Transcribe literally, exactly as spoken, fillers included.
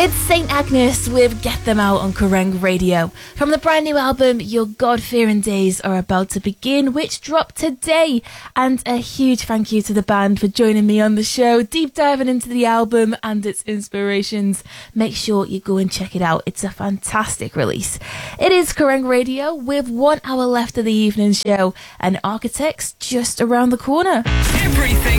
It's Saint Agnes with Get Them Out on Kerrang Radio. From the brand new album, Your God-Fearing Days Are About to Begin, which dropped today. And a huge thank you to the band for joining me on the show, deep diving into the album and its inspirations. Make sure you go and check it out. It's a fantastic release. It is Kerrang Radio with one hour left of the evening show and Architects just around the corner. Everything